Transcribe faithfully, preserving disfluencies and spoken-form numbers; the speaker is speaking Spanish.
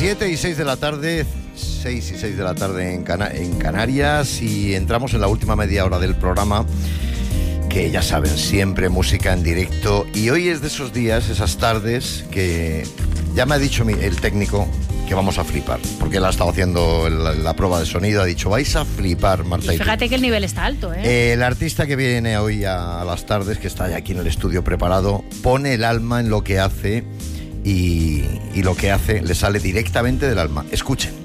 siete y seis de la tarde, seis y seis de la tarde en, Cana- en Canarias, y entramos en la última media hora del programa, que ya saben, siempre música en directo, y hoy es de esos días, esas tardes, que ya me ha dicho mi, el técnico que vamos a flipar, porque él ha estado haciendo la, la prueba de sonido, ha dicho, vais a flipar, Marta. Y fíjate que el nivel está alto, ¿eh? El artista que viene hoy a, a las tardes, que está ya aquí en el estudio preparado, pone el alma en lo que hace, y, y lo que hace le sale directamente del alma. Escuchen.